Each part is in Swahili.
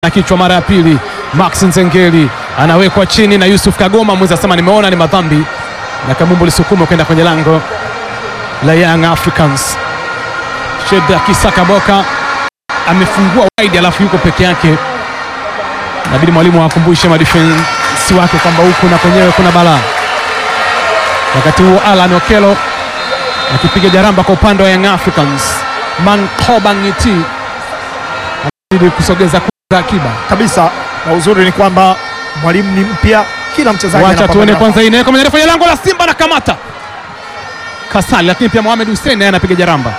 na kichwa mara ya pili. Max Nzengeli anawekwa chini na Yusuf Kagoma. Mwenza sema nimeona ni madhambi, na Kamumbu lisukuma kwenda kwenye lango la Young Africans. Sheda Kisaka Boka amefungua wide, alafu yuko peke yake. Inabidi mwalimu awakumbushe madefensi wake kwamba huku na kwenyewe kuna balaa. Wakati huo Alan Okello akipiga jaramba kwa upande wa Young Africans. Mankoba Ngiti anazidi kusogeza kwa akiba kabisa, na uzuri ni kwamba mwalimu ni mpya, kila mchezaji wacha tuone kwanza inaweka kwenye refu ya lango la Simba na kamata Kasali, lakini pia Mohamed Hussein naye anapiga jaramba.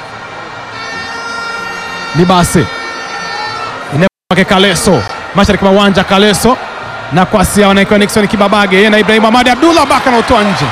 Libase inaweka Kaleso mashariki mwa uwanja. Kaleso na kwasi yao anaikuwa Nixon Kibabage, yeye na Ibrahim Ahmad Abdullah Baka na utoa nje.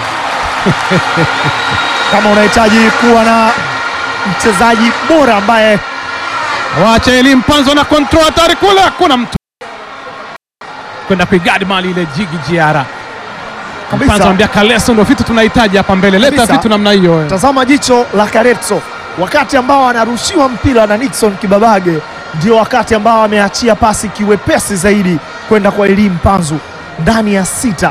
Kama unahitaji kuwa na mchezaji bora ambaye wacha Elim Panzo na control hatari kule, hakuna mtu kwenda kuigadi mali ile. Jigi Jiara Panzo anambia Kaleso ndio vitu tunahitaji hapa mbele, leta vitu namna hiyo. Tazama jicho la Karetso wakati ambao anarushiwa mpira na Nixon Kibabage, ndio wakati ambao ameachia pasi kiwepesi zaidi kwenda kwa Elim Panzo ndani ya 6.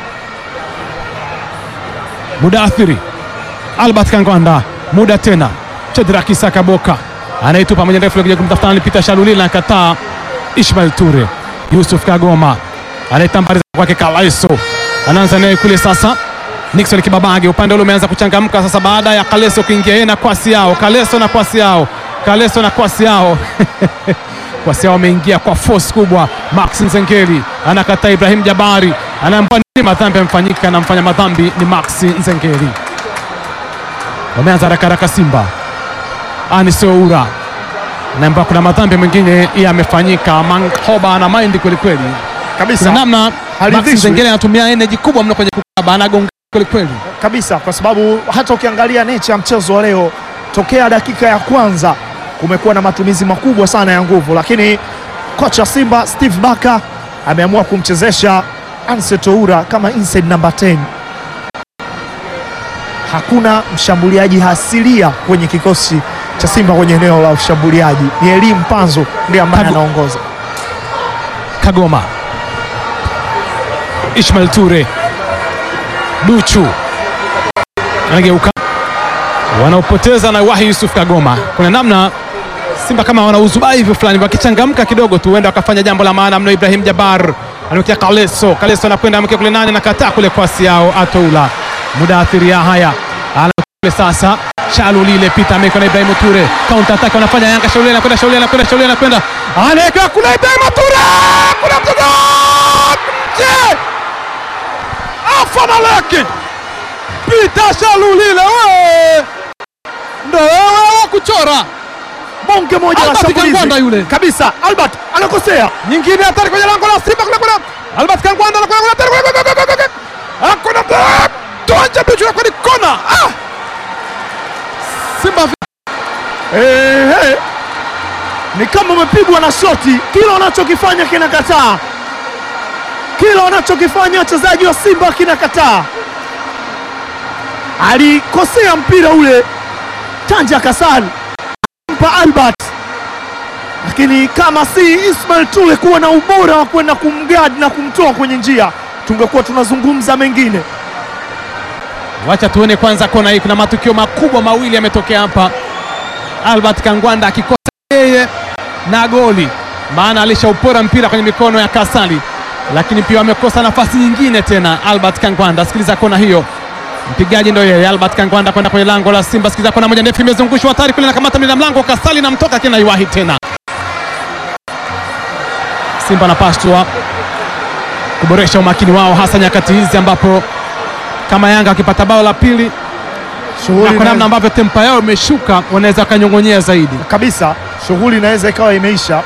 Mudathiri Albert Kangwanda, muda tena Chedra Kisaka Boka anaitupa mwenye ndefu kuja kumtafuta alipita Shalulila na kataa. Ismail Ture, Yusuf Kagoma anaitambariza kwake Kalaiso, anaanza naye kule sasa. Nixon Kibabage upande ule umeanza kuchangamka sasa baada ya Kaleso kuingia, yeye na kwasi yao. Kaleso na kwasi yao, Kaleso na kwasi yao. Kwasi yao ameingia kwa force kubwa. Max Nzengeli anakataa. Ibrahim Jabari anaambia ni madhambi yamfanyika, na mfanya madhambi ni Max Nzengeli. Wameanza haraka Simba. Aniseura anaambia kuna madhambi mengine yamefanyika. Mankoba ana mind kweli kweli kabisa, namna Max Nzengeli anatumia energy kubwa mno kwenye kukaba, anagonga kweli kweli kabisa, kwa sababu hata ukiangalia nature ya mchezo wa leo tokea dakika ya kwanza kumekuwa na matumizi makubwa sana ya nguvu, lakini kocha Simba Steve Baka ameamua kumchezesha Anse Toura kama inside number 10. Hakuna mshambuliaji hasilia kwenye kikosi cha Simba kwenye eneo la ushambuliaji, ni Elim Panzo ndiye ambaye anaongoza. Kagoma, Ismail Ture, Duchu anageuka, wanaopoteza na Wahi Yusuf Kagoma. Kuna namna Simba kama wanauzubai hivyo fulani, wakichangamka kidogo tu huenda wakafanya jambo la maana mno. Ibrahim Jabar anakia Kaleso, Kaleso anakwenda mke kule nani, nakataa kule kwasi yao. Atoula Mudathiri ya haya anakule sasa. Shalulile pita ameko na Ibrahim Ture, counter attack wanafanya Yanga. Shalulile anakwenda, Shalulile anakwenda, Shalulile anakwenda, anaweka kule Ibrahim Ture, kuna mtoto nje afana lake pita Shalulile, wewe ndio wewe kuchora bonge moja la shambulizi yule kabisa. Albert anakosea nyingine hatari kwenye lango la Simba kule kule. Albert Kangwanda anakwenda hatari kule, hakuna tuanje bicho kwa kona. Simba ni kama umepigwa na shoti, kila wanachokifanya kinakataa, kila wanachokifanya wachezaji wa Simba kinakataa. Alikosea mpira ule Tanja Kasali mpa Albert, lakini kama si Ismail Ture kuwa na ubora wa kwenda kumgadi na kumtoa kwenye njia, tungekuwa tunazungumza mengine. Wacha tuone kwanza kona hii, kuna matukio makubwa mawili yametokea hapa. Albert Kangwanda akikosa yeye na goli, maana alishaupora mpira kwenye mikono ya Kasali, lakini pia amekosa nafasi nyingine tena Albert Kangwanda. Sikiliza kona hiyo, mpigaji ndio yeye Albert Kangwanda kwenda kwenye lango la Simba. Sikiliza kona moja ndefu imezungushwa hatari kule, na kamata mlinda mlango Kasali na mtoka tena Iwahi tena. Simba anapaswa kuboresha umakini wao, hasa nyakati hizi ambapo kama Yanga akipata bao la pili na kwa namna ambavyo tempa yao imeshuka, wanaweza kanyongonyea zaidi kabisa, shughuli inaweza ikawa imeisha.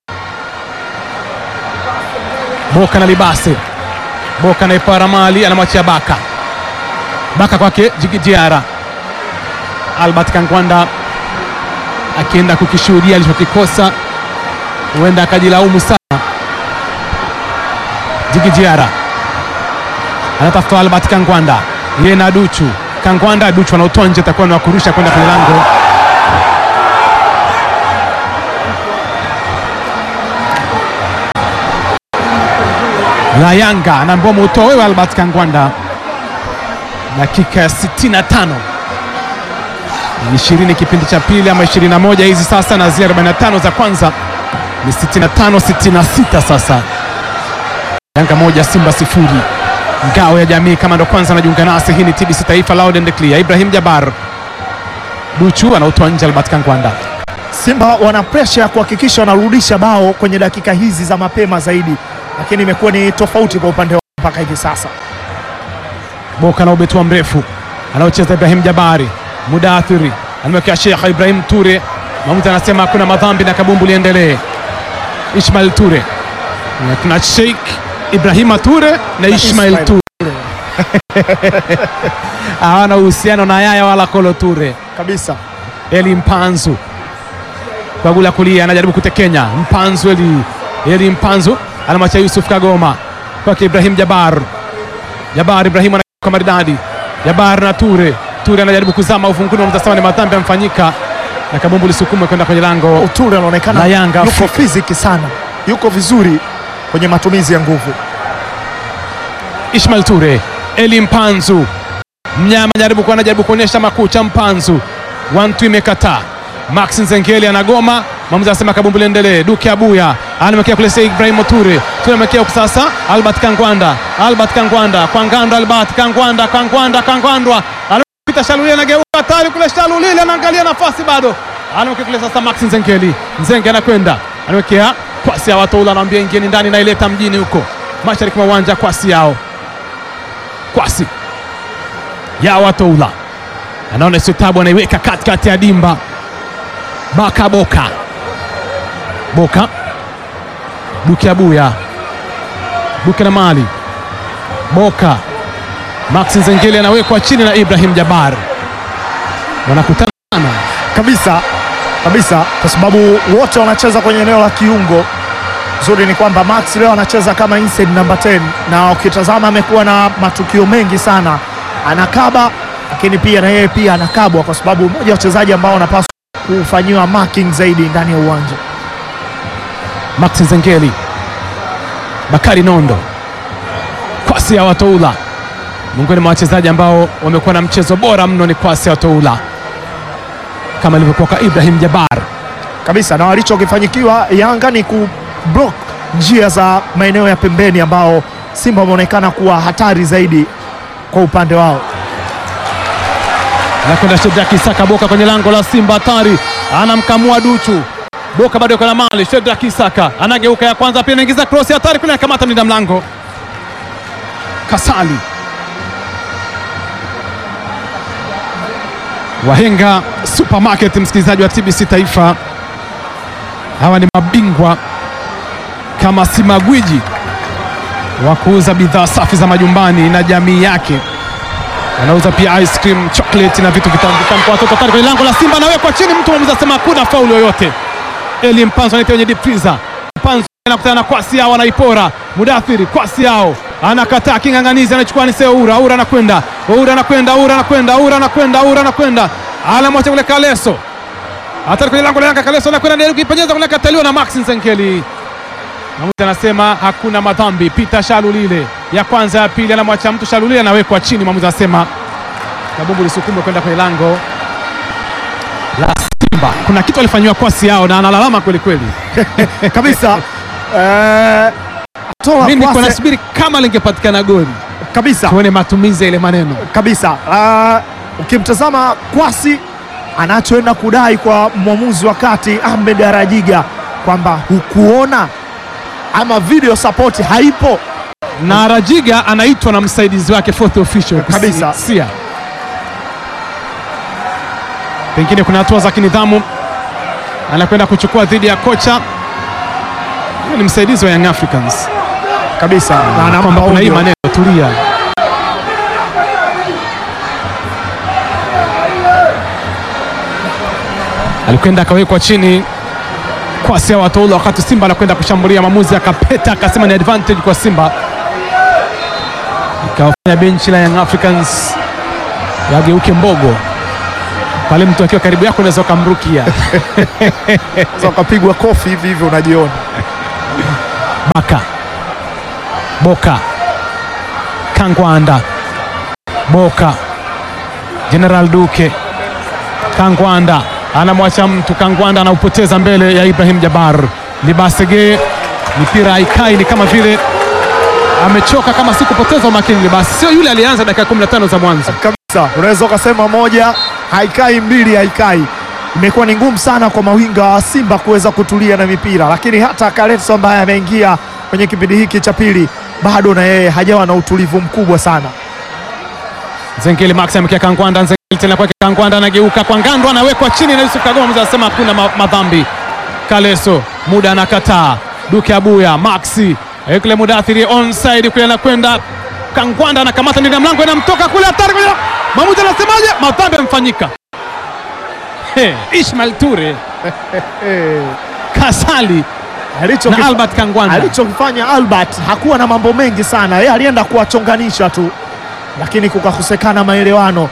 Boka na Libase, Boka na Iparamali anamwachia Baka, Baka kwake Jigi Jiara. Albert Kangwanda akienda kukishuhudia alichokikosa, huenda akajilaumu sana. Jigi Jiara anatafuta Albert Kangwanda, yeye na Duchu. Kangwanda, Duchu anautoa nje, atakuwa ni wakurusha kwenda kwenye lango. la Yanga anaambiwa muutoa wewe Albert Kangwanda. Dakika ya 65 20 kipindi cha pili ama 21 hizi sasa, na zile 45 za kwanza ni 65-66 sasa. Yanga 1 Simba 0. Ngao ya Jamii kama ndo kwanza anajiunga nasi, hii ni TBC Taifa loud and clear. Ibrahim Jabar Duchu anautoa nje Albert Kangwanda. Simba wana pressure ya kuhakikisha wanarudisha bao kwenye dakika hizi za mapema zaidi, lakini imekuwa ni tofauti kwa upande wao mpaka hivi sasa. Boka na ubetua mrefu anaocheza Ibrahim Jabari, Mudathiri anamwekea Sheikh Ibrahim Ture. Mwamuzi anasema hakuna madhambi na kabumbu liendelee. Ismail Ture, kuna Sheikh Ibrahim Ture na Ismail Ture hawana uhusiano na Yaya wala Kolo Ture kabisa. Eli Mpanzu kwa gula kulia anajaribu kutekenya. Mpanzu Eli Mpanzu anamwacha Yusuf Kagoma kwa Ibrahim Jabar. Ibrahim kwa maridadi. Jabar na Ture anajaribu kuzama ufunguni, mtasema ni madhambi yamfanyika na kabumbu lisukumwe kwenda kwenye lango. Ture anaonekana yuko fiziki sana, yuko vizuri kwenye matumizi ya nguvu. Ismail Ture, Eli Mpanzu mnyama anajaribu kuonyesha makucha. Mpanzu 1-2 imekataa. Max Nzengeli anagoma, mwamuzi anasema kabumbu liendelee. Duke Abuya anamwekea kule Sheikh Ibrahim Ture amekea sasa Albert Kangwanda anapita Shalulile, anageuka hatari kule. Shalulile anaangalia nafasi bado, anamwekea kule sasa Max Nzengeli. Anakwenda anawekea kwasi ya Watoula, anaambia ingieni ndani na ileta mjini huko mashariki mwa uwanja. Kwasi ya Watoula anaona sio tabu, anaiweka katikati ya dimba. Boka Duke Abuya, Duke na Mali Boka. Max Nzengeli anawekwa chini na Ibrahim Jabar, wanakutana kabisa kwa sababu wote wanacheza kwenye eneo la kiungo. Zuri ni kwamba Max leo anacheza kama inside number 10, na ukitazama amekuwa na matukio mengi sana, anakaba lakini pia na yeye pia anakabwa, kwa sababu mmoja wa wachezaji ambao wanapaswa kufanyiwa marking zaidi ndani ya uwanja. Max Nzengeli, Bakari Nondo, Kwasi ya Watoula, miongoni mwa wachezaji ambao wamekuwa na mchezo bora mno ni Kwasi ya Watoula, kama ilivyokuwa kwa Ibrahim Jabar kabisa. Na walichokifanyikiwa Yanga ni kublock njia za maeneo ya pembeni, ambao Simba wameonekana kuwa hatari zaidi kwa upande wao. Anakwenda Shedrack Isaka. Boka kwenye lango la Simba, hatari, anamkamua Duchu. Boka bado yuko na mali. Shedrack Isaka anageuka ya kwanza, pia anaingiza cross hatari kule, anakamata mlinda mlango Kasali. Wahenga Supermarket, msikilizaji wa TBC Taifa, hawa ni mabingwa kama si magwiji wa kuuza bidhaa safi za majumbani na jamii yake. Anauza pia ice cream, chocolate na vitu vitamu kwa watoto. Tayari kwenye lango la Simba, anawekwa chini, mtu mmoja anasema hakuna faulu yoyote. Eli Mpanzu anaita kwenye deep freezer. Mpanzu anakutana na Kwasi yao, anaipora. Mudathiri, Kwasi yao anakataa, king'ang'anizi, anachukua ni Seura. Anakwenda anamwacha kule Kaleso. Hatari kwenye lango la Yanga. Kaleso anakwenda ndio kuipenyeza kule, kataliwa na Max Nzengeli. Mwamuzi anasema hakuna madhambi. Peter Shalulile ya kwanza ya pili, anamwacha mtu. Shalulile anawekwa chini, mwamuzi anasema kabumbu lisukume kwenda kwenye lango la Simba. Kuna kitu alifanywa Kwasi yao na analalama kweli kabisa. Mimi niko nasubiri kama lingepatikana goli kabisa, tuone matumizi ile maneno kabisa. Ukimtazama Kwasi anachoenda kudai kwa mwamuzi wa kati Ahmed Arajiga kwamba hukuona ama video support haipo, na Arajiga anaitwa na msaidizi wake fourth official kabisa. Pengine kuna hatua za kinidhamu anakwenda kuchukua dhidi ya kocha. Ni msaidizi wa Young Africans kabisa, na anaomba kuna hii maneno tulia. Alikwenda akawekwa chini Kwasi ya Watoula wakati Simba anakwenda kushambulia. Maamuzi akapeta, akasema ni advantage kwa Simba, ikawafanya benchi la Young Africans yageuke mbogo. Pale mtu akiwa karibu yako unaweza ukamrukia unaweza ukapigwa kofi hivi unajiona. Boka Kangwanda, Boka General Duke, Kangwanda anamwacha mtu, Kangwanda anaupoteza mbele ya Ibrahim Jabar. Libasege, mipira haikai, ni kama vile amechoka, kama si kupoteza umakini. Libasi sio yule alianza dakika 15 za mwanzo kabisa. Unaweza ukasema moja haikai, mbili haikai. Imekuwa ni ngumu sana kwa mawinga wa Simba kuweza kutulia na mipira, lakini hata Kaletso ambaye ameingia kwenye kipindi hiki cha pili bado na yeye hajawa na utulivu mkubwa sana. Zengeli Max amkia Kangwanda, Zengeli tena kwa Kangwanda, anageuka kwa Ngando, anawekwa chini na Yusuf Kagoma, anasema hakuna madhambi. Kaleso muda anakataa, Duke Abuya, Maxi Ekle Mudathiri onside kule, anakwenda Kangwanda anakamata ndani ya mlango, inamtoka kule, hatari kule. Mamuzi anasemaje? Madhambi yamfanyika. Ismail Ture Kasali na Albert Kangwanda. Alichokifanya Albert hakuwa na mambo mengi sana, yeye alienda kuwachonganisha tu, lakini kukakosekana maelewano.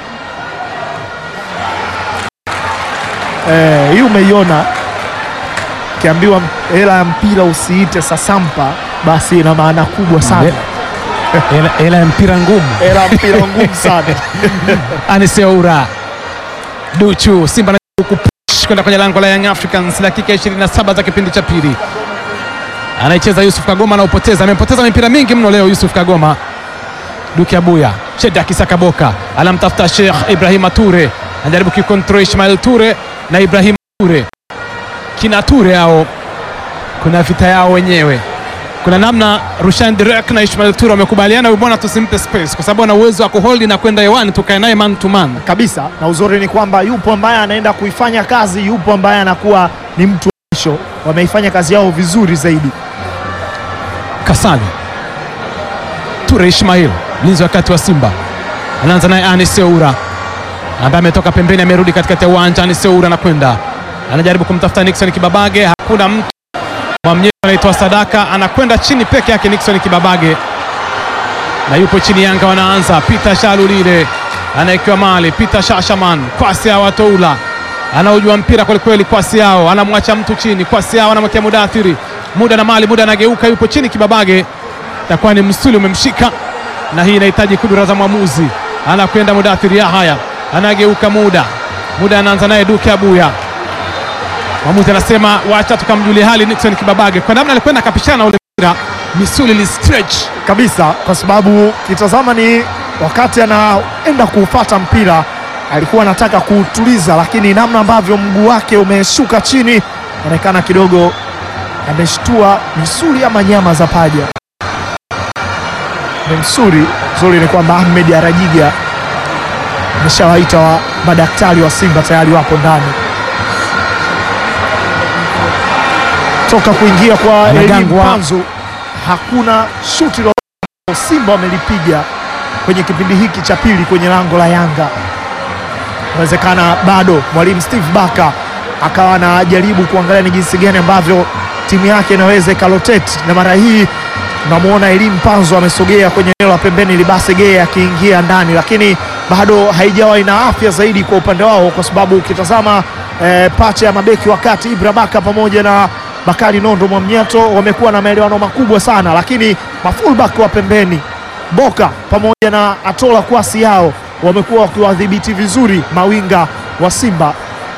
Hii umeiona, kiambiwa hela ya mpira usiite sasampa, basi ina maana kubwa sana. Hela ya mpira ngumu, hela ya mpira ngumu sana. Aniseura Duchu, Simba na kupush kwenda kwenye lango la Young Africans, dakika 27 za kipindi cha pili. Anaicheza Yusuf Kagoma, anaupoteza, amepoteza mipira mingi mno leo Yusuf Kagoma. Duke Abuya, Sheda Kisaka Boka anamtafuta Sheikh Ibrahim Ture, anajaribu kukontrol Ismail Ture na Ibrahim Ture. Kina Ture hao, kuna vita yao wenyewe. Kuna namna Rushan Direk na Ismail Ture wamekubaliana, bwana tusimpe space kwa sababu ana uwezo wa kuhold na kwenda hewani, tukae naye man to man kabisa. Na uzuri ni kwamba yupo ambaye anaenda kuifanya kazi, yupo ambaye anakuwa ni mtu wa mwisho. Wameifanya kazi yao vizuri zaidi. Kasali Ture Ismail, mlinzi wakati wa Simba, anaanza naye Aniseura ambaye ametoka pembeni, amerudi katikati ya uwanja. Aniseura anakwenda, anajaribu kumtafuta Nixon Kibabage, hakuna mtu. Mwamnyeto anaitwa Sadaka, anakwenda chini peke yake Nixon Kibabage, na yupo chini. Yanga wanaanza, Peter Shalulile anaekiwa mali, Peter Shashaman, kwasi yao Atoula anaujua mpira kweli kweli, kwasi yao anamwacha mtu chini, kwasi yao anamwekea Mudathiri, muda na mali, muda anageuka, yupo chini Kibabage, takuwa ni msuli umemshika, na hii inahitaji kudura za mwamuzi. Anakwenda Mudathiri, haya anageuka, muda anaanza naye Duke Abuya. Mwamuzi anasema wacha tukamjulie hali Nixon Kibabage, kwa namna alikwenda akapishana na ule mpira, misuli li stretch kabisa, kwa sababu kitazama ni wakati anaenda kuufuata mpira alikuwa anataka kuutuliza, lakini namna ambavyo mguu wake umeshuka chini inaonekana kidogo ameshtua misuli ama nyama za paja. Ni msuri zuri ni kwamba Ahmed Arajiga ameshawaita wa madaktari wa Simba, tayari wapo ndani. Toka kuingia kwa Elim Panzu hakuna shuti la Simba wamelipiga kwenye kipindi hiki cha pili kwenye lango la Yanga. Inawezekana bado mwalimu Steve Baka akawa anajaribu kuangalia ni jinsi gani ambavyo timu yake inaweza ikalotate, na mara hii tunamwona Elim Panzu amesogea kwenye eneo la pembeni, Libasege akiingia ndani, lakini bado haijawa ina afya zaidi kwa upande wao, kwa sababu ukitazama pacha ya mabeki wakati Ibra Baka pamoja na Bakari Nondo Mwamnyeto wamekuwa na maelewano makubwa sana, lakini mafullback wa pembeni Boka pamoja na Atola kwasi yao wamekuwa wakiwadhibiti vizuri mawinga wa Simba.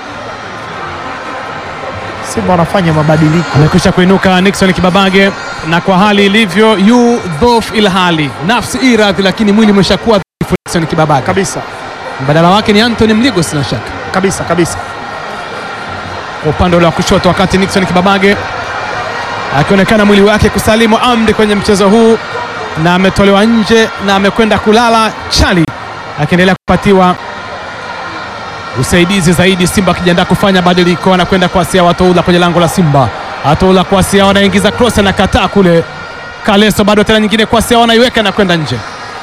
Simba wanafanya mabadiliko. Amekwisha kuinuka Nixon Kibabage, na kwa hali ilivyo yu dhof ilhali nafsi iradhi, lakini mwili umeshakuwa dhaifu. Nixon Kibabage kabisa, mbadala wake ni Anthony Mligo, sina shaka kabisa kabisa kwa upande ule wa kushoto, wakati Nixon Kibabage akionekana mwili wake kusalimu amri kwenye mchezo huu, na ametolewa nje na amekwenda kulala chali, akiendelea kupatiwa usaidizi zaidi. Simba akijiandaa kufanya badiliko, anakwenda kwa Sia Watoula kwenye lango la Simba. Atoula kwa Sia, anaingiza cross na kataa kule. Kaleso bado tena nyingine kwa Sia, anaiweka na kwenda nje.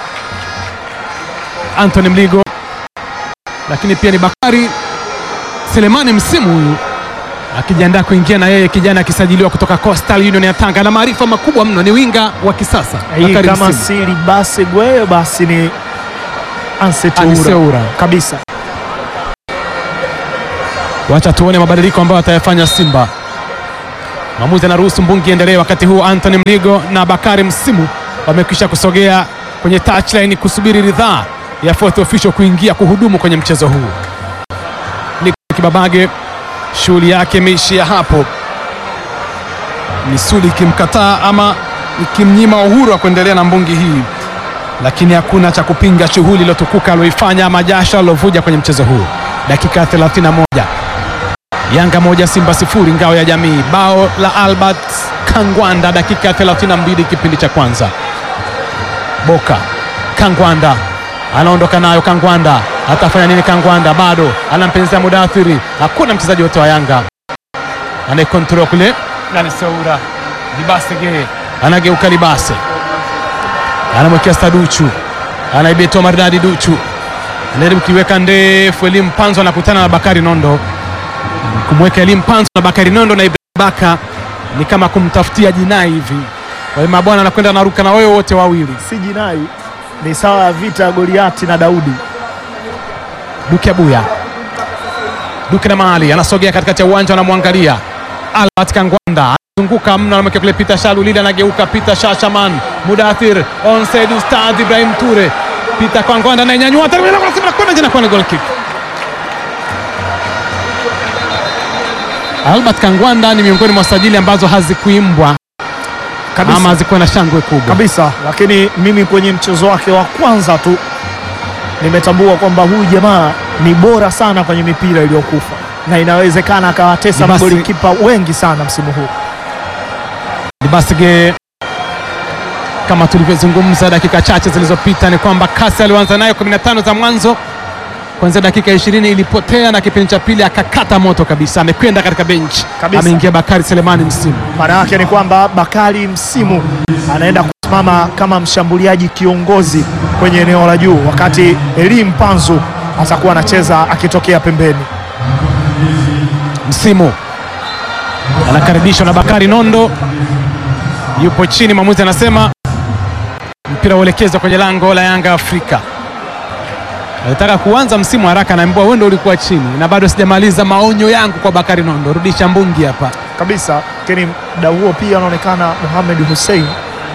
Anthony Mligo, lakini pia ni Bakari Selemani msimu huyu akijiandaa kuingia na yeye, kijana akisajiliwa kutoka Coastal Union ya Tanga na maarifa makubwa mno, ni winga wa kisasa. Kama siri basi gwe basi ni Aniseura kabisa. Wacha tuone mabadiliko ambayo atayafanya Simba. Mwamuzi anaruhusu mbungi endelee wakati huu. Anthony Mligo na Bakari Msimu wamekwisha kusogea kwenye touchline kusubiri ridhaa ya fourth official kuingia kuhudumu kwenye mchezo huu. Nick Kibabage shughuli yake imeishia hapo, misuli ikimkataa ama ikimnyima uhuru wa kuendelea na mbungi hii, lakini hakuna cha kupinga shughuli iliyotukuka aliyoifanya ama jasho alilovuja kwenye mchezo huu. Dakika 31, Yanga 1 Simba 0 ngao ya jamii. Bao la Albert Kangwanda dakika 32 kipindi cha kwanza. Boka Kangwanda anaondoka nayo. Kangwanda atafanya nini? Kangwanda bado anampenzea Mudathiri. Hakuna mchezaji wote wa Yanga anayekontrol kule. Nani Saura Libase ge anageuka. Libase anamwekea Staduchu, anaibetoa maridadi. Duchu anajaribu kiweka ndefu. Elim Panzo anakutana na Bakari Nondo, kumweka Elim Panzo na Bakari Nondo na Ibrahim Baka ni kama kumtafutia jinai hivi. Kwa hiyo mabwana anakwenda naruka na wewe wote wawili. Si jinai, ni sawa ya vita Goliati na Daudi. Duke Abuya, Duke na Mali anasogea katikati ya uwanja, anamwangalia Albert Kangwanda, anazunguka mno, anamwekea kule Peter Shalulile, anageuka Peter Shashaman. Mudathir onside Ustadh Ibrahim Ture. Peter Kangwanda ananyanyua kwenda goal kick. Albert Kangwanda ni miongoni mwa sajili ambazo hazikuimbwa kabisa, ama hazikuwa na shangwe kubwa kabisa, lakini mimi kwenye mchezo wake wa kwanza tu nimetambua kwamba huyu jamaa ni bora sana kwenye mipira iliyokufa na inawezekana akawatesa magolikipa wengi sana msimu huu. Libasige, kama tulivyozungumza dakika chache zilizopita, ni kwamba kasi alianza nayo 15 za mwanzo, kwanza dakika 20 ilipotea na kipindi cha pili akakata moto kabisa. Amekwenda katika bench, ameingia Bakari Selemani Msimu. Maana yake ni kwamba Bakari Msimu anaenda kusimama kama mshambuliaji kiongozi kwenye eneo la juu, wakati Elim Panzu atakuwa anacheza akitokea pembeni. Msimu anakaribishwa na Bakari Nondo, yupo chini. Mwamuzi anasema mpira uelekezwa kwenye lango la Yanga Afrika. Alitaka kuanza Msimu haraka, naambiwa wewe ndio ulikuwa chini na bado sijamaliza maonyo yangu kwa Bakari Nondo, rudisha mbungi hapa kabisa. Lakini muda huo pia anaonekana Mohamed Hussein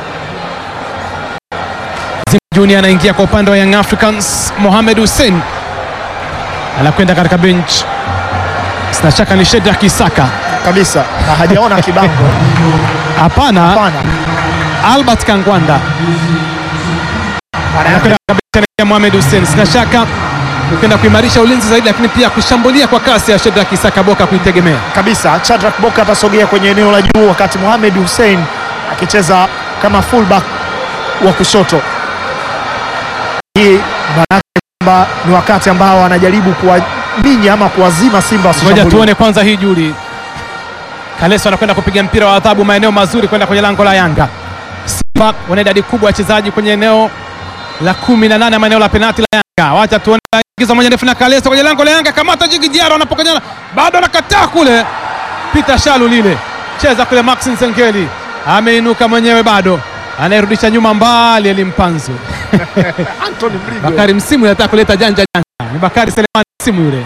Junior anaingia kwa upande wa Young Africans. Mohamed Hussein anakwenda katika bench, sina shaka ni Shedrack Isaka kabisa, na hajaona kibango. Hapana, Albert Kangwanda anakwenda katika Mohamed Hussein, sina shaka ukienda kuimarisha ulinzi zaidi, lakini pia kushambulia kwa kasi ya Shedrack Isaka Boka kuitegemea kabisa. Shedrack Boka atasogea kwenye eneo la juu, wakati Mohamed Hussein akicheza kama fullback wa kushoto. Hii maana kwamba ni wakati ambao anajaribu kuwaminya ama kuwazima Simba wasishambulie. Ngoja tuone kwanza hii Juli. Kaleso anakwenda kupiga mpira wa adhabu maeneo mazuri kwenda kwenye lango la Yanga. Simba wana idadi kubwa ya wachezaji kwenye eneo la 18 maeneo la penalti la Yanga. Wacha tuone ingiza moja ndefu na Kaleso kwenye lango la Yanga, kamata Jigi Diarra anapokonyana, bado anakataa kule. Peter Shalulile cheza kule, Maxine Zengeli ameinuka mwenyewe, bado anayerudisha nyuma mbali Elim Panzo. Anthony Mligo. Bakari Msimu anataka kuleta janja. Ni Bakari Selemani Msimu yule.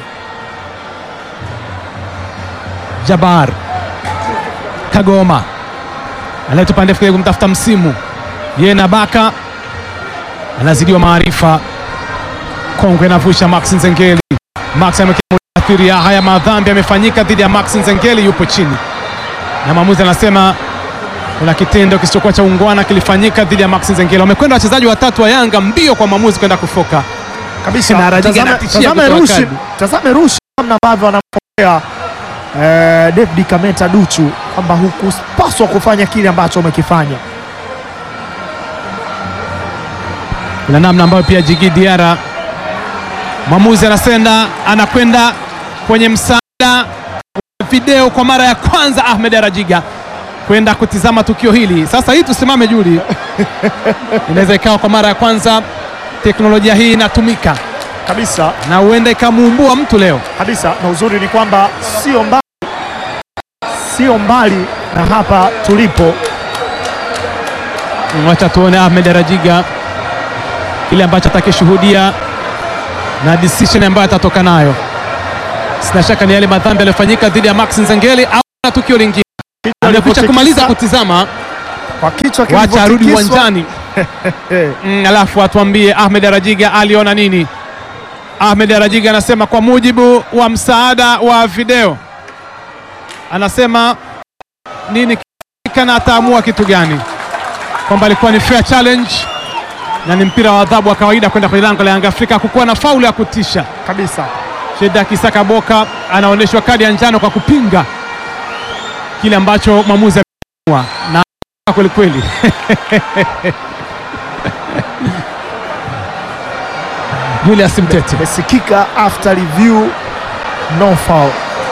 Jabar Kagoma anayetupa ndefu kumtafuta Msimu, yeye na Baka anazidiwa maarifa. Kongwe anavusha Maxine Zengeli. Max amekiri haya madhambi yamefanyika dhidi ya Maxine Zengeli, yupo chini na mwamuzi anasema kuna kitendo kisichokuwa cha ungwana kilifanyika dhidi ya Maxine Zengeli. Wamekwenda wachezaji watatu wa Yanga mbio kwa mwamuzi kwenda kufoka kabisa. Tazame Rushi namna ambavyo anampokea David Kameta Duchu, kwamba hukupaswa kufanya kile ambacho umekifanya. Kuna namna ambayo pia Jigi Diarra mwamuzi anasenda, anakwenda kwenye msaada video kwa mara ya kwanza Ahmed Arajiga kwenda kutizama tukio hili. Sasa hii tusimame Juli, inaweza ikawa kwa mara ya kwanza teknolojia hii inatumika kabisa, na huenda ikamuumbua mtu leo kabisa. Na uzuri ni kwamba sio mbali na hapa tulipo. Wacha tuone Ahmed Arajiga kile ambacho atakishuhudia na decision ambayo atatoka nayo. Sina shaka ni yale madhambi yaliyofanyika dhidi ya Maxine Zengeli au na tukio lingine. Amekuja kumaliza kutizama, kwa kichwa wacha arudi uwanjani. Alafu atuambie Ahmed Arajiga aliona nini. Ahmed Arajiga anasema kwa mujibu wa msaada wa video, anasema nini kana ataamua kitu gani, kwamba ilikuwa ni fair challenge na ni mpira wa adhabu wa kawaida kwenda kwenye lango la Yanga Afrika. Hakukuwa na faulu ya kutisha kabisa. Shedrack Isaka Boka anaonyeshwa kadi ya njano kwa kupinga kile ambacho mwamuzi ameamua, na kweli kweli Julius Mtete mesikika after review no foul,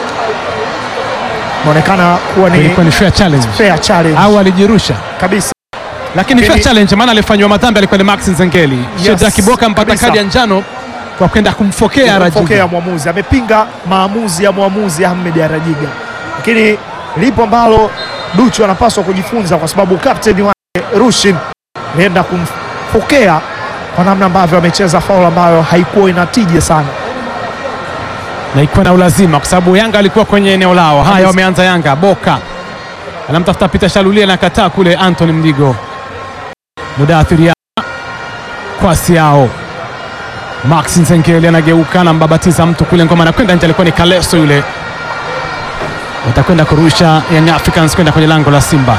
inaonekana kuwa ilikuwa ni fair challenge au alijirusha kabisa, lakini fair challenge, maana alifanywa madhambi alikuwa ni Max Nzengeli. Yes, Shedrack Boka mpata kadi ya njano kwa kwenda kumfokea Arajiga. Mwamuzi amepinga maamuzi ya mwamuzi Ahmed Arajiga, lakini lipo ambalo Duchu anapaswa kujifunza, kwa sababu kapteni wake Rushin alienda kumfokea kwa namna ambavyo amecheza faul ambayo haikuwa inatija sana na ikuwa na ulazima, kwa sababu Yanga alikuwa kwenye eneo lao. Haya, wameanza Yanga. Boka anamtafuta Peter Shalulia na kataa kule Anthony Mdigo. Mudathiri kwasi yao. Max Nzengeli anageuka na mbabatiza mtu kule, ngoma anakwenda nje, alikuwa ni Kaleso yule. Watakwenda kurusha Young Africans kwenda kwenye lango la Simba.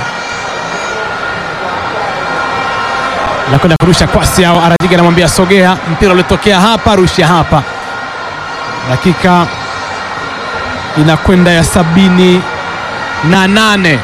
Nakwenda kurusha kwasi yao. Arajiga anamwambia sogea, mpira ulitokea hapa, rushia hapa. Dakika inakwenda ya 78.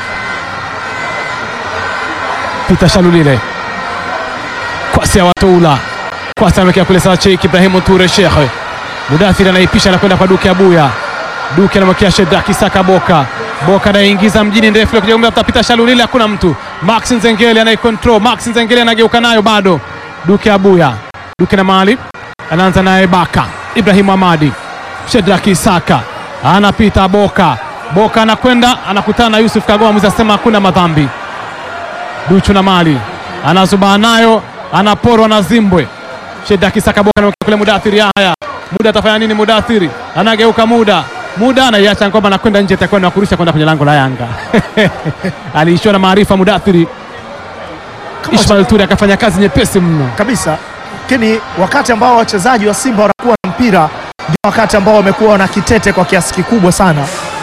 Peter Shalulile kwasi ya Watoula, kwasi anamekea kule sawa Sheikh Ibrahim Toure Sheikh. Mudathiri anaipisha na kwenda kwa Duke Abuya. Duke anamwekea Shedrack Isaka Boka. Boka anaingiza mjini ndefu ile kuja Peter Shalulile, hakuna mtu. Max Nzengeli anaikontrol. Max Nzengeli anageuka nayo bado. Duke Abuya. Duke na mali. Anaanza naye Baka. Ibrahim Ahmadi. Shedrack Isaka. Anapita Boka. Boka anakwenda anakutana na Yusuf Kagoma, mwizi asema hakuna madhambi. Duchu na mali. Anazuba nayo, anaporwa na Zimbwe. Shedrack Isaka Boka na kule Mudathiri. Haya. Muda atafanya nini Mudathiri? Anageuka Muda anaiacha ngoma na kwenda nje, atakuwa na kurusha kwenda kwenye lango la Yanga. Aliishiwa na maarifa Mudathiri. Ismail Toure akafanya kazi nyepesi mno kabisa. Lakini wakati ambao wachezaji wa Simba wanakuwa na mpira ndio wakati ambao wamekuwa na kitete kwa kiasi kikubwa sana.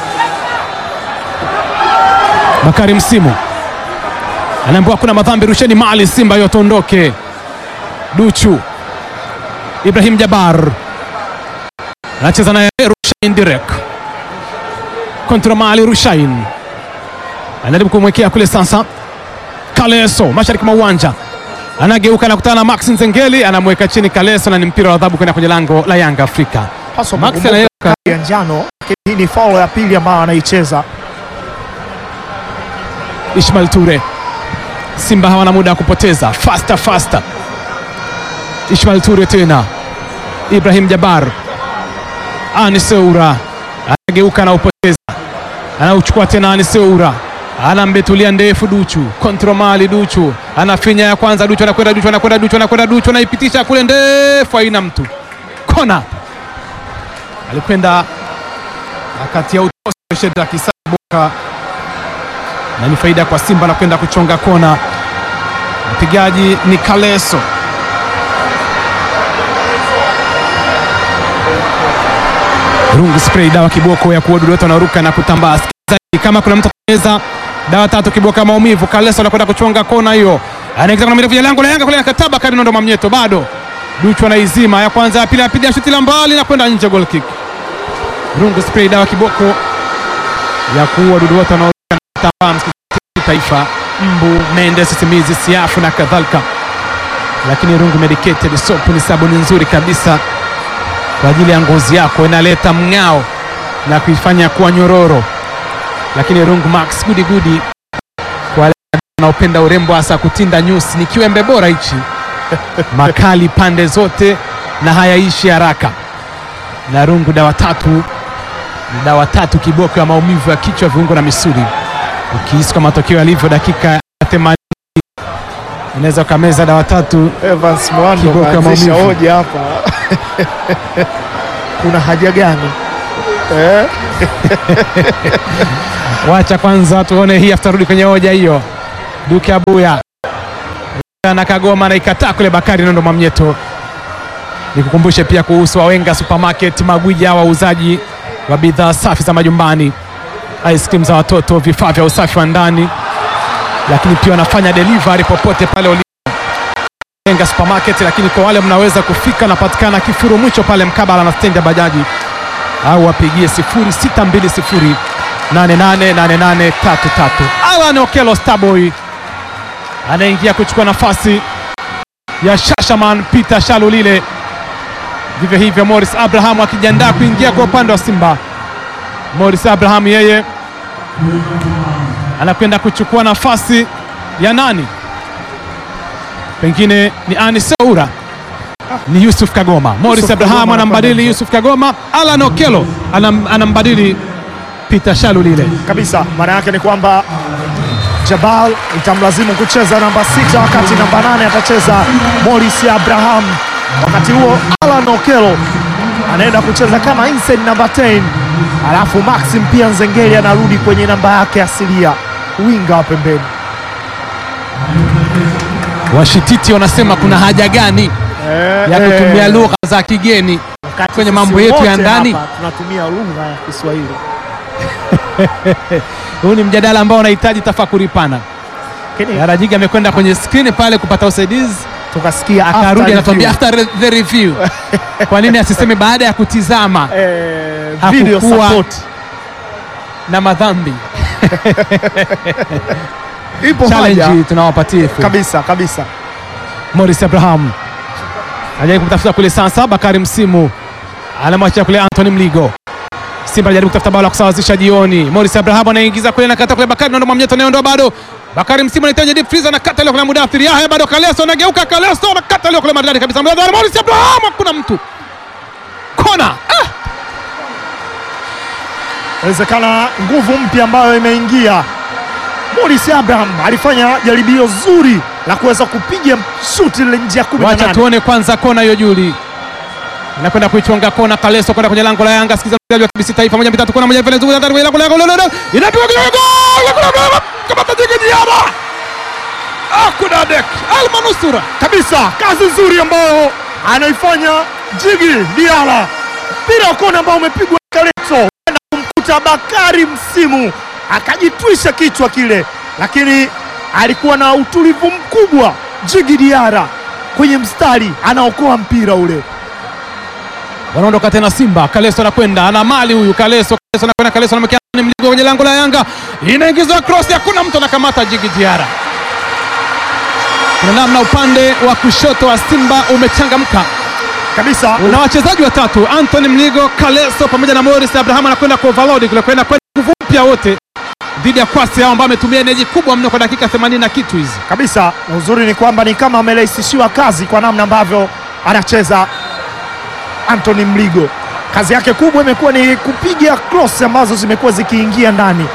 Bakari Msimu anaambiwa kuna madhambi, rusheni mali Simba yote ondoke. Duchu Ibrahim Jabar anacheza naye Rushain direct. Kontra mali Rushain anajaribu kumwekea kule sasa Kaleso mashariki mwa uwanja, anageuka na kutana na Max Nzengeli, anamweka chini Kaleso, na ni mpira wa adhabu kwenda kwenye lango la Yanga Afrika. Max anaweka ya njano, hii ni foul ya pili ambayo anaicheza Ismail Toure. Simba hawana muda wa kupoteza, faster. Ismail Toure tena, Ibrahim Jabar, Aniseura anageuka na upoteza, anauchukua tena Aniseura, anambetulia ndefu Duchu, kontromali Duchu, anafinya ya kwanza, Duchu anakwenda, anaipitisha kule ndefu, haina mtu. Kona alikwenda akati ya utosi Shedrack Isaka Boka, na ni faida kwa Simba na kwenda kuchonga kona. Mpigaji ni Kaleso. Rungu spray, dawa kiboko ya kuua dudu wanaruka na kutambaa. Kama kuna mtu anaweza dawa tatu kiboka maumivu. Kaleso anakwenda kuchonga kona hiyo, anaingiza kwa mirefu ya lango la Yanga kule, nakataba kadi ndo Mamnyeto bado. Duchu anaizima ya kwanza, ya pili apiga shuti la mbali na kwenda nje, goal kick. Rungu spray, dawa kiboko ya kuua dudu wanaruka na kutambaa. Taifa, mbu, mende, sisimizi, siafu na kadhalika. Lakini Rungu medicated soap ni sabuni nzuri kabisa kwa ajili ya ngozi yako, inaleta mng'ao na kuifanya kuwa nyororo. Lakini Rungu Max gudi kwa wale wanaopenda urembo, hasa kutinda nyusi, ni kiwembe bora hichi. Makali pande zote na hayaishi haraka. Na Rungu dawa tatu kiboko ya maumivu ya kichwa, viungo na misuli. Ukihisi kwa matokeo yalivyo dakika 80 unaweza ukameza dawa tatu. Evans Mwando kaanzisha hoja hapa. Kuna haja gani? Wacha kwanza tuone hii, after rudi kwenye hoja hiyo. Duke Abuya na Kagoma na ikataa kule. Bakari Nondo Mwamnyeto. Nikukumbushe pia kuhusu Wawenga Supermarket, magwiji hawa wauzaji wa bidhaa safi za majumbani, ice cream za watoto, vifaa vya usafi wa ndani, lakini pia wanafanya delivery popote pale ulipo. Wawenga Supermarket, lakini kwa wale mnaweza kufika na patikana Kifuru Mwicho pale mkabala na stendi ya bajaji, au wapigie 0620888833. Alan Okello Starboy anaingia kuchukua nafasi ya Shashaman Peter Shalulile. Vivyo hivyo Morris Abraham akijiandaa kuingia kwa upande wa Simba. Morris Abraham yeye anakwenda kuchukua nafasi ya nani? Pengine ni Anise Oura, ni Yusuf Kagoma. Morris Abraham anambadili Yusuf Kagoma, Alan Okello anambadili Peter Shalulile. Kabisa, maana yake ni kwamba Jabal itamlazimu kucheza namba 6 wakati namba 8 atacheza Morris Abraham. Wakati huo Alan Okello anaenda kucheza kama inside namba 10, alafu Maxim pia Nzengeli anarudi kwenye namba yake asilia, winga wa pembeni. Washititi wanasema kuna haja gani ya kutumia lugha za kigeni kwenye mambo yetu ya ndani? Hapa tunatumia lugha ya Kiswahili. Huu ni mjadala ambao unahitaji tafakuri pana. Rajiga amekwenda kwenye screen pale kupata usaidizi, tukasikia akarudi anatuambia after the review. Kwa nini asiseme baada ya kutizama video support na madhambi? Ipo challenge tunawapatia kabisa. Morris Abraham anajaribu kumtafuta kule sasa. Bakari Msimu anamwachia kule Anthony Mligo. Simba anajaribu kutafuta bao la kusawazisha jioni. Morris Abraham anaingiza kule na kata kule. Bakari Nondo Mwamnyeto anaondoa bado. Bakari Msimu anahitaji deep freeze na kata ile kule Mudathiri. Haya bado Kaleso anageuka, Kaleso na kata ile kule maridadi kabisa. Morris Abraham hakuna mtu. Kona. Inawezekana nguvu mpya ambayo imeingia. Morris Abraham alifanya jaribio zuri la kuweza kupiga shuti ile nje ya 18. Wacha tuone kwanza kona hiyo Juli. Anakwenda kuichonga kona Kaleso kwenda kwenye lango la Yanga. Sikiza mchezaji wa TBC Taifa 1-3 kona moja vile nzuri ndani ya lango la Yanga. Inapigwa gol kama Djigui Diarra. Hakuna dek. Almanusura. Kabisa, kazi nzuri ambayo anaifanya Djigui Diarra. Mpira wa kona ambao umepigwa Kaleso na kumkuta Bakari Msimu, akajitwisha kichwa kile, lakini alikuwa na utulivu mkubwa. Djigui Diarra kwenye mstari anaokoa mpira ule. Wanaondoka tena Simba. Kaleso anakwenda, ana mali huyu Kaleso anakwenda, Kaleso anamkia Mligo kwenye lango la Yanga. Inaingizwa cross, hakuna mtu anakamata Djigui Diarra. Kuna namna upande wa kushoto wa Simba umechangamka kabisa. Una wachezaji watatu, Anthony Mligo, Kaleso pamoja na Morris Abraham anakwenda kwa overload kule, kwenda nguvu mpya wote dhidi ya Kwasi hao ambao ametumia energy kubwa mno kwa dakika 80 na kitu hizi. Kabisa, na uzuri ni kwamba ni kama amerahisishiwa kazi kwa namna ambavyo anacheza Anthony Mligo. Kazi yake kubwa imekuwa ni kupiga cross ambazo zimekuwa zikiingia ndani.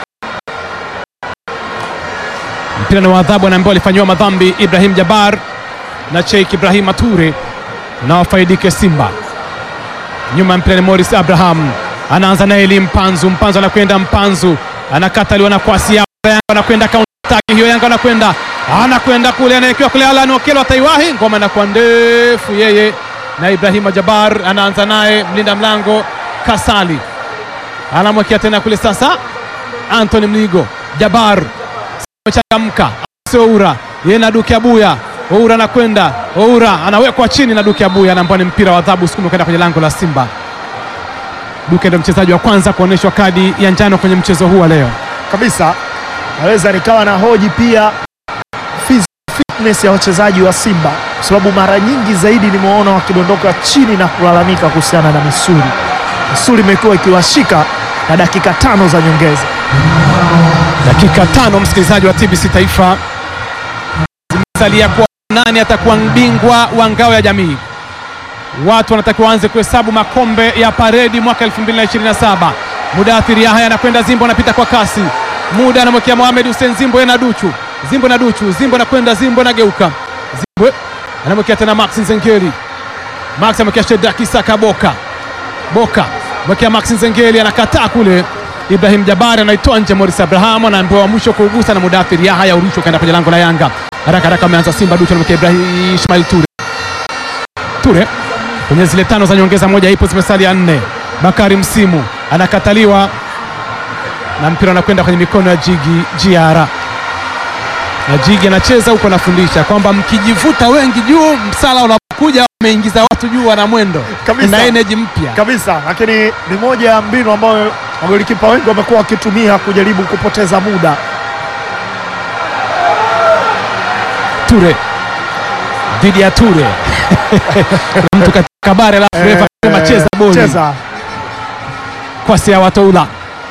Mpira ni wa adhabu na ambao alifanywa madhambi Ibrahim Jabbar na Sheikh Ibrahim Mature na wafaidike Simba. Nyuma mpira ni Morris Abraham, anaanza na Eli Mpanzu anakwenda, Mpanzu anakataliwa na Kwasi Yanga, anakwenda counter attack hiyo, Yanga anakwenda kule, anaekewa kule Alan Okello ataiwahi, ngoma inakuwa ndefu, yeye na Ibrahim Jabbar anaanza naye mlinda mlango Kasali, anamwekea tena kule sasa Anthony Mligo. Jabbar amechangamka, Oura yeye na Duke Abuya, Oura anakwenda, Oura anawekwa chini na Duke Abuya, anaambia ni mpira wa adhabu sukume kwenda kwenye lango la Simba. Duke ndio mchezaji wa kwanza kuonyeshwa kadi ya njano kwenye mchezo huu leo. Kabisa, naweza nikawa na hoji pia fitness ya wachezaji wa Simba, kwa sababu mara nyingi zaidi nimeona wakidondoka chini na kulalamika kuhusiana na misuli. Misuli imekuwa ikiwashika na dakika 5 za nyongeza. Dakika 5, msikilizaji wa TBC Taifa, zimesalia kwa nani atakuwa bingwa wa ngao ya jamii. Watu wanatakiwa waanze kuhesabu makombe ya paredi mwaka 2027. Mudathiri haya anakwenda, Zimbo anapita kwa kasi, muda anamwekea Mohamed Hussein Zimbo na Duchu, Zimbo anakwenda, Zimbo anageuka, Zimbo anamwekea tena Max Nzengeli, Max anamwekea Shedrack Isaka Boka mwekea Max Nzengeli, anakataa kule. Ibrahim Jabbar anaitoa nje, Morris Abraham anaambiwa mwisho kuugusa na Mudathiri haya, urusho kaenda kwenye lango la Yanga. Haraka haraka ameanza Simba. Duchu anamwekea Ibrahim Ismail Ture kwenye zile 5 za nyongeza, moja ipo, zimesalia 4. Bakari Msimu anakataliwa na mpira unakwenda kwenye mikono ya Jigi Jiara, na Jigi anacheza huko, anafundisha kwamba mkijivuta wengi juu, msala unakuja, umeingiza watu juu, wana mwendo na energy mpya kabisa. Lakini ni moja ya mbinu ambayo magolikipa wengi wamekuwa wakitumia kujaribu kupoteza muda. Ture dhidi ya Ture mtu katika kabare la refa kama cheza boli. Kwasi ya Watoula.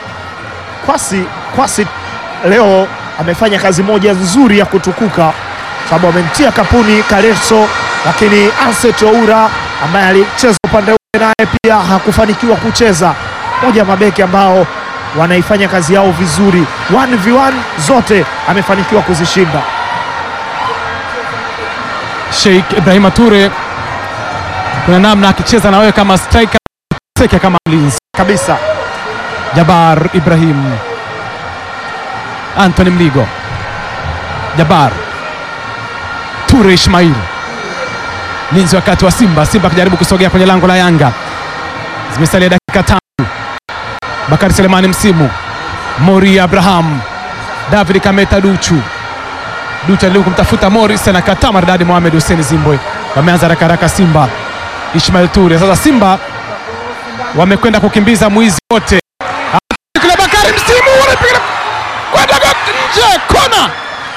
Kwasi leo amefanya kazi moja nzuri ya kutukuka, sababu amemtia kapuni Kaleso, lakini Anset Oura ambaye alicheza upande ule naye pia hakufanikiwa kucheza. Moja mabeki ambao wanaifanya kazi yao vizuri, 1v1 zote amefanikiwa kuzishinda. Sheikh Ibrahim Ture kuna namna akicheza na wewe kama striker, seke kama mlinzi kabisa. Jabar Ibrahim, Anthony Mligo, Jabar Ture Ismail, mlinzi wakati wa Simba akijaribu kusogea kwenye lango la Yanga. Zimesalia dakika 5. Bakari Selemani Msimu, Mori Abraham, David Kameta Duchu alikuwa kumtafuta Morris, anakataa maridadi. Mohamed Hussein Zimbwe wameanza haraka haraka Simba. Ismail Ture sasa, Simba wamekwenda kukimbiza mwizi wote. Kila Bakari Msimu anapiga kwenda nje, kona.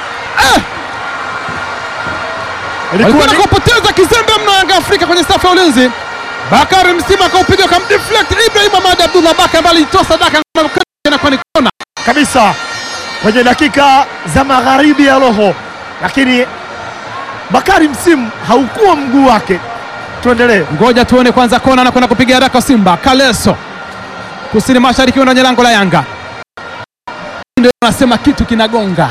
Ilikuwa ni kupoteza kizembe mno Yanga Afrika kwenye safu ya ulinzi. Bakari Msimu akaupiga kama deflect Ibrahim Ahmad Abdullah Baka ambaye alitosa daka na kwa kona kabisa kwenye dakika za magharibi ya roho, lakini Bakari Msimu haukuwa mguu wake. Tuendelee, ngoja tuone kwanza kona, anakwenda kupiga haraka Simba. Kaleso kusini mashariki kwenye lango la Yanga, ndio anasema kitu kinagonga.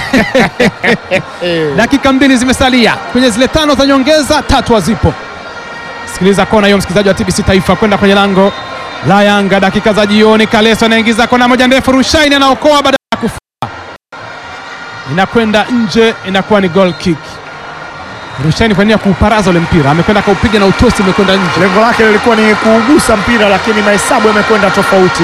Dakika 2 zimesalia kwenye zile 5 za nyongeza, 3 hazipo. Sikiliza kona hiyo, msikilizaji wa TBC Taifa, kwenda kwenye lango la Yanga, dakika za jioni. Kaleso anaingiza kona moja ndefu, Rushaini anaokoa baada ya kufunga, inakwenda nje, inakuwa ni goal kick. Rushaini kwa nia kuuparaza ule mpira, amekwenda kaupiga na utosi, umekwenda nje. Lengo lake lilikuwa ni kuugusa mpira, lakini mahesabu yamekwenda tofauti.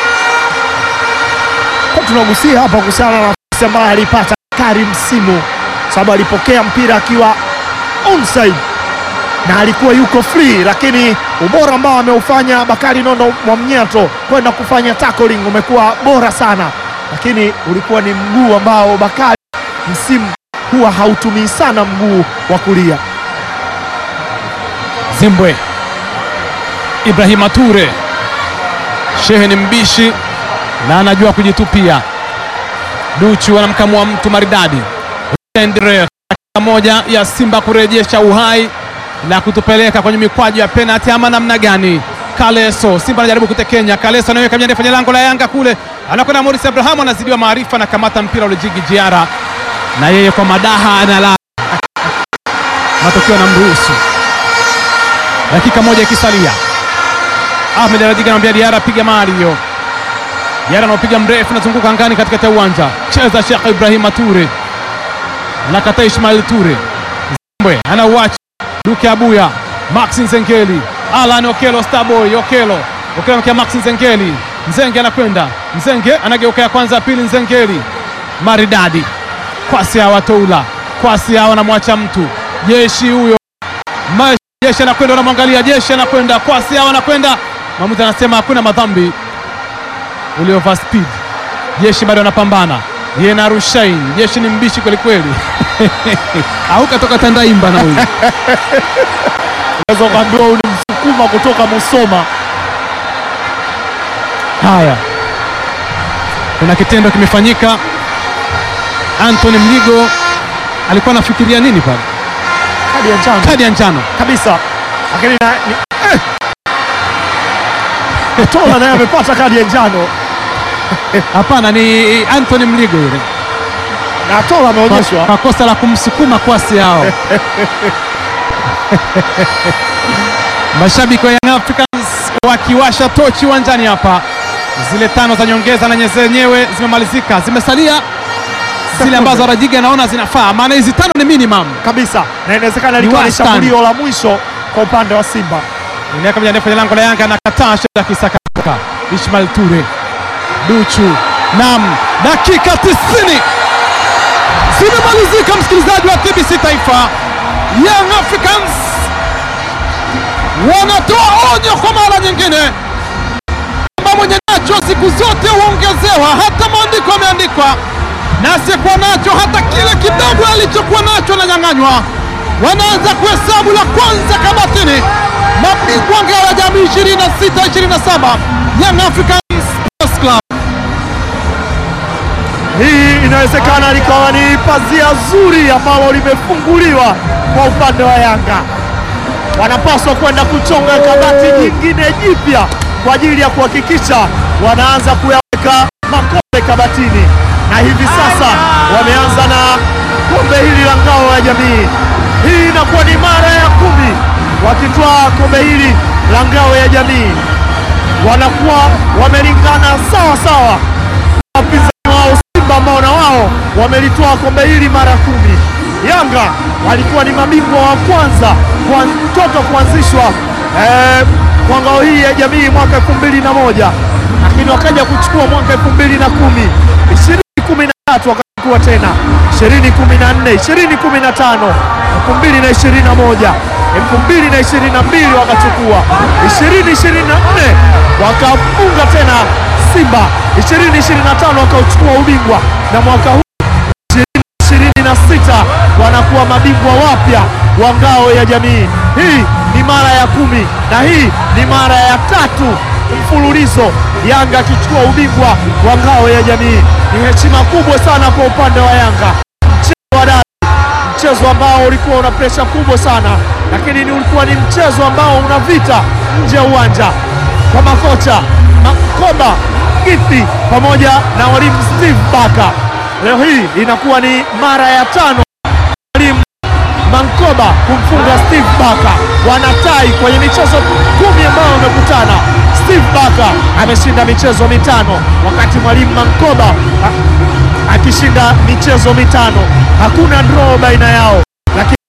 Kwa tunagusia hapa kuhusiana na nafasi ambayo alipata Bakari Msimu, sababu alipokea mpira akiwa onside na alikuwa yuko free, lakini ubora ambao ameufanya Bakari Nondo Mwamnyato kwenda kufanya tackling umekuwa bora sana, lakini ulikuwa ni mguu ambao Bakari Msimu huwa hautumii sana mguu wa kulia. Zimbwe, Ibrahim Ture, Shehe ni mbishi na anajua kujitupia. Duchu anamkamua mtu maridadi. Moja ya Simba kurejesha uhai na kutupeleka kwenye mikwaju ya penalty ama namna gani? Kaleso, Simba anajaribu kutekenya. Kaleso anaweka mjanja kwenye lango la Yanga kule, anakwenda Morris Abraham, anazidiwa maarifa na kamata mpira ule Jigi Jiara, na yeye kwa madaha analala, matokeo yanamruhusu. Dakika 1 ikisalia, Ahmed Radiga anamwambia Diara piga mali hiyo. Diara anapiga mrefu, nazunguka angani katikati ya uwanja, cheza Sheikh Ibrahim Ture, anakataa Ismail Ture. Zimbwe anauacha Duke Abuya, Max Nzengeli, Alan Okelo, Starboy Okelo mkia Max Nzengeli, Nzenge anakwenda, Nzenge anageuka ya kwanza, pili, Nzengeli maridadi. Kwasi ya Watoula, Kwasi ya anamwacha mtu Jeshi huyo, Jeshi anakwenda, unamwangalia Jeshi anakwenda, Kwasi ya anakwenda, mwamuzi anasema hakuna madhambi, ule over speed. Jeshi bado anapambana, yeye na Rushain. Jeshi ni mbishi kweli kweli. Au katoka Tandaimba na huyu. Unaweza kuambiwa ulimsukuma kutoka Musoma. Haya, kuna kitendo kimefanyika. Anthony Mligo alikuwa anafikiria nini pale? Kadi ya njano kabisa. Lakini Tola naye amepata kadi ya njano. Hapana, ni Anthony Mligo yule. Na Tola ameonyeshwa kwa kosa la kumsukuma Kwasi yao. Mashabiki wa Young Africans wakiwasha tochi uwanjani hapa. Zile 5 za nyongeza na zenyewe zimemalizika. Zimesalia zile ambazo Rajiga anaona zinafaa, maana hizi 5 ni minimum kabisa, na inawezekana likawa ni shambulio la mwisho kwa upande wa Simba. Inaweka mja ndefu kwenye lango la Yanga na kataa shida kisaka. Ismail Ture Duchu, nam, dakika 90 zimemalizika, msikilizaji wa TBC Taifa. Young Africans wanatoa onyo kwa mara nyingine kwamba mwenye nacho siku zote huongezewa. Hata maandiko yameandikwa, na asiyekuwa nacho hata kile kidogo alichokuwa nacho ananyang'anywa. Wanaanza kuhesabu la kwanza kabatini, mabingwa ngao ya jamii 26-27 Young Africans Sports Club. Hii inawezekana likawa ni pazia zuri ambalo limefunguliwa kwa upande wa Yanga. Wanapaswa kwenda kuchonga kabati jingine jipya kwa ajili ya kuhakikisha wanaanza kuyaweka makombe kabatini, na hivi sasa wameanza na kombe hili la ngao ya jamii. Hii inakuwa ni mara ya 10 wakitwaa kombe hili la ngao ya jamii. Wanakuwa wamelingana sawa sawa wapinzani wao Simba ambao na wao wamelitoa kombe hili mara 10. Yanga walikuwa ni mabingwa wa kwanza kwa mtoto kuanzishwa kwa ngao hii ya jamii mwaka 2001, lakini wakaja kuchukua mwaka 2010, 2013 wakachukua tena, 2014, 2015, 2021, 2022 wakachukua, 2024 wakafunga tena Simba, 2025 wakachukua ubingwa, na mwaka huu 2026 wanakuwa mabingwa wapya wa ngao ya jamii. Hii ni mara ya 10 na hii ni mara ya 3 mfululizo Yanga akichukua ubingwa wa ngao ya jamii. Ni heshima kubwa sana kwa upande wa Yanga. Mchezo wa dada, mchezo ambao ulikuwa una presha kubwa sana, lakini ulikuwa ni mchezo ambao una vita nje ya uwanja kwa makocha Mankoba, Githi pamoja na walimu Steve Baka. Leo hii inakuwa ni mara ya 5 walimu Mankoba kumfunga Steve Baka. Wanatai kwenye michezo 10 ambayo wamekutana. Steve Baka ameshinda michezo 5 wakati mwalimu Mankoba akishinda michezo 5. Hakuna draw baina yao.